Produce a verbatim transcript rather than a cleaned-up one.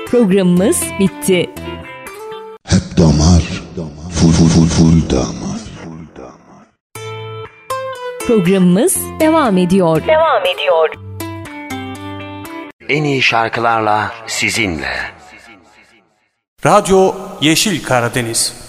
Programımız bitti. Hep damar, full full full full damar. Programımız devam ediyor. Devam ediyor. En iyi şarkılarla sizinle. Radyo Yeşil Karadeniz.